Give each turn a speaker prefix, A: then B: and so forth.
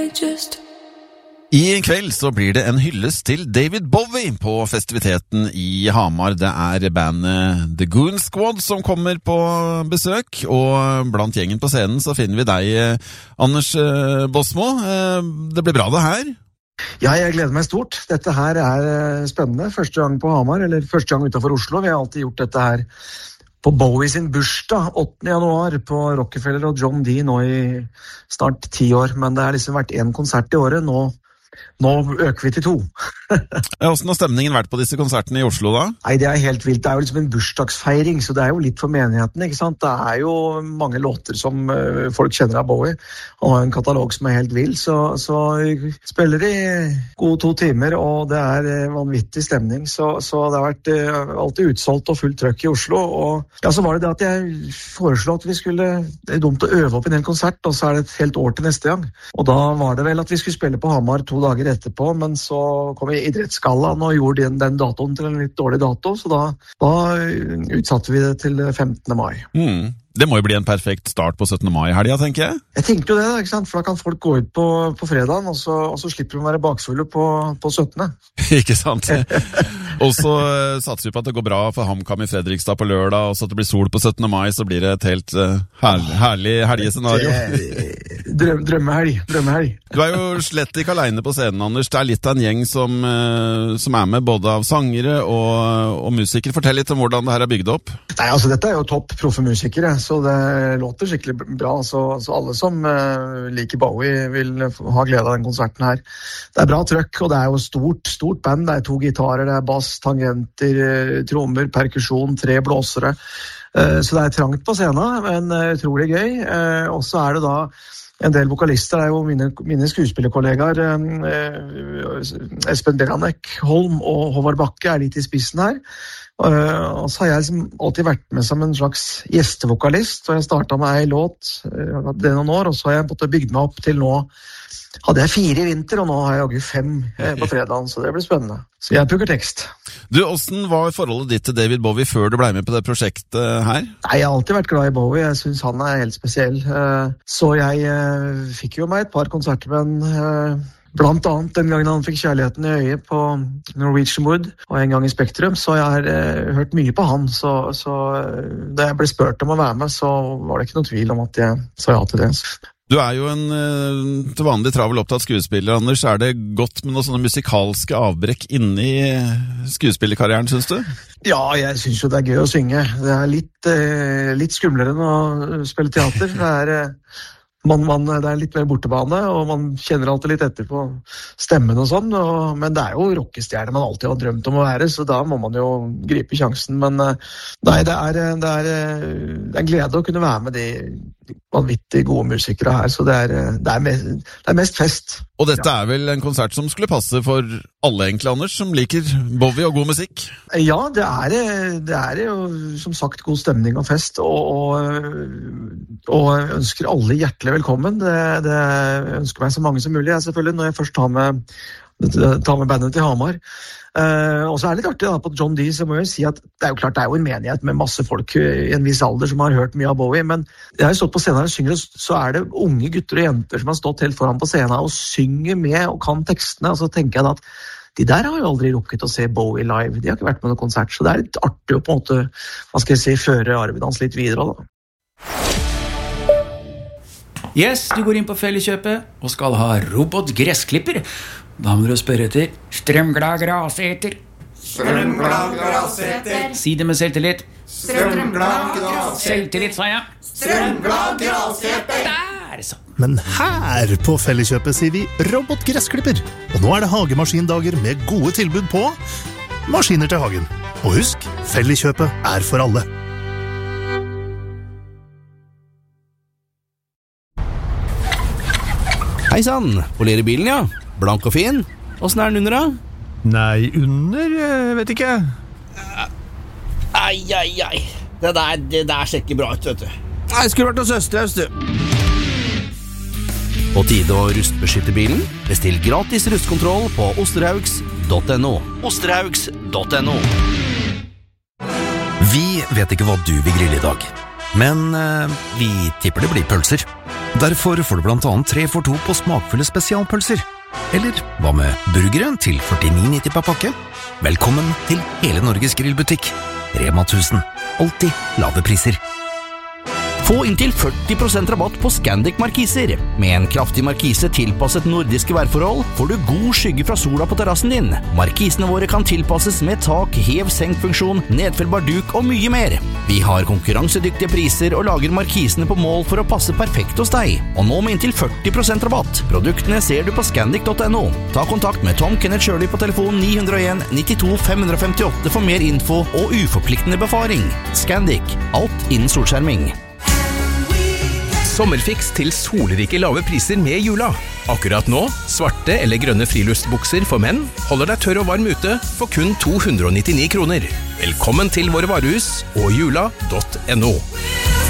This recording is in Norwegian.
A: I kveld så blir det en hyllest til David Bowie på festiviteten i Hamar. Det bandet The Goon Squad som kommer på besøk, og blant gjengen på scenen så finner vi deg, Anders Bosmo. Det blir bra det her.
B: Ja, jeg gleder meg stort. Dette her spennende. Første gang på Hamar, eller første gang utenfor Oslo. Vi har alltid gjort dette her på Bowie sin bursdag, 8. januar, på Rockefeller og John D. nå i snart 10 år. Men det har liksom vært en konsert i året. Nå øker vi til 2.
A: Hvordan har stemningen vært på disse konsertene i Oslo da?
B: Nei, det helt vilt. Det jo liksom en bursdagsfeiring, så det jo litt for menigheten, ikke sant? Det jo mange låter som folk kjenner av Bowie. Han har en katalog som helt vild, så spiller de gode 2 timer, og det vanvittig stemning. Så det har vært alltid utsolgt og fullt trøkk i Oslo. Og ja, så var det at jeg foreslo at vi skulle, det dumt å øve opp en hel konsert, og så det et helt år til neste gang. Og da var det vel at vi skulle spille på Hamar 2 dager etterpå, men så kom idrettsgallaen og gjorde den datoen til en litt dårlig dato, så da utsatte vi det til 15. mai.
A: Det må jo bli en perfekt start på 17. mai-helga, tenker jeg.
B: Jeg tenkte jo det, ikke sant? For da kan folk gå ut på fredagen, og så slipper de å være bakfulle på 17.
A: Ikke sant? Og så satser vi på at det går bra for HamKam i Fredrikstad på lørdag, og så at det blir sol på 17. mai, så blir det et helt herlig helgescenario.
B: Drømmehelg.
A: Du jo slett ikke alene på scenen, Anders. Det litt av en gjeng som med, både av sangere og musikere. Fortell litt om hvordan det her bygd opp.
B: Nei, altså dette jo topp proffe musikere, så det låter skikkelig bra. Så alle som liker Bowie vil ha glede av den konserten her. Det bra trøkk, og det jo stort band. Det 2 gitarer, det bass, tangenter, trommer, perkusjon, 3 blåsere. Så det trangt på scenen, men utrolig gøy. Og så det da en del vokalister, det jo mine skuespillerkollegaer, Espen Beranek Holm og Håvard Bakke litt i spissen her. Og så har jeg liksom alltid vært med som en slags gjestevokalist, og jeg startet med en låt det noen år, og så har jeg bygd meg opp til nå. Hadde jeg 4 i vinter, og nå har jeg 5 på fredagen, så det blir spennende. Så jeg bruker tekst.
A: Du, hvordan var forholdet ditt til David Bowie før du ble med på det prosjektet her?
B: Nei, jeg har alltid vært glad i Bowie. Jeg synes han helt spesiell. Så jeg fikk jo meg et par konserter med en... Blant annet den gangen han fikk kjærligheten i øyet på Norwegian Wood, og en gang i Spektrum, så jeg har hørt mye på han. Så da jeg ble spurt om å være med, så var det ikke noe tvil om at jeg sa ja til det.
A: Du jo en til vanlig travel opptatt skuespiller, Anders. Det godt med noen sånne musikalske avbrekk inni skuespillerkarrieren, synes du?
B: Ja, jeg synes jo det gøy å synge. Det litt skumlere enn å spille teater. Det litt mer bortebane, og man kjenner alltid litt etter på stemmen og sånn, men det jo rockestjerne man alltid har drømt om å være, så da må man jo gripe sjansen, men nei, det en glede å kunne være med de vanvittig gode musikere her, så det mest fest.
A: Og dette vel en konsert som skulle passe for alle egentlig, Anders, som liker Bowie og god musikk? Ja, det jo som sagt god stemning og fest, og jeg ønsker alle hjertelig velkommen. Det ønsker meg så mange som mulig, selvfølgelig, når jeg først tar med bandet til Hamar. Og så det litt artig da, på John D, så må jeg si at det jo klart, det jo en menighet med masse folk i en viss alder som har hørt mye av Bowie, men jeg har jo stått på scenen og synger, så det unge gutter og jenter som har stått helt foran på scenen og synger med og kan tekstene, og så tenker jeg da at de der har jo aldri rukket å se Bowie live, de har ikke vært med noen konsert, så det litt artig å på en måte, hva skal jeg si, føre arven hans litt videre da.
C: Yes, du går inn på Felleskjøpet og skal ha robotgressklipper. Da må du spørre etter strømglad graseter.
D: Strømglad graseter.
C: Si det med selvtillit.
D: Strømglad graseter.
C: Selvtillit, sa jeg.
D: Strømglad graseter.
C: Der, så.
E: Men her på Felleskjøpet sier vi robotgressklipper. Og nå det hagemaskindager med gode tilbud på maskiner til hagen. Og husk, Felleskjøpet for alle.
F: Hei sann, polerer bilen, ja. Blank og fin. Hvordan den under da?
G: Nei, under, vet ikke.
F: Ai. Det der ser ikke bra ut, vet du. Nei, skulle vært hos Østerhaus, du. På tide å rustbeskytte bilen? Bestill gratis rustkontroll på osterhaugs.no. Osterhaugs.no. Vi vet ikke hva du vil grille i dag, men vi tipper det blir pølser.
H: Derfor får du blant annet 3 for 2 på smakfulle spesialpølser. Eller hva med burgere til 49,90 per pakke? Velkommen til hele Norges grillbutikk. Rema 1000. Alltid lave priser.
F: Få inntil 40% rabatt på Scandic markiser. Med en kraftig markise tilpasset nordiske værforhold får du god skygge fra sola på terrassen din. Markisene våre kan tilpasses med tak, hev-senk-funksjon, nedfellbar duk og mye mer. Vi har konkurransedyktige priser og lager markisene på mål for å passe perfekt hos deg. Og nå med inntil 40% rabatt. Produktene ser du på scandic.no. Ta kontakt med Tom Kenneth Shirley på telefon 901 92 558 for mer info og uforpliktende befaring. Scandic. Alt innen solskjerming.
I: Sommerfiks til solrike lave priser med jula. Akkurat nå, svarte eller grønne friluftsbukser for menn holder deg tørr og varm ute for kun 299 kroner. Velkommen til våre varehus og jula.no.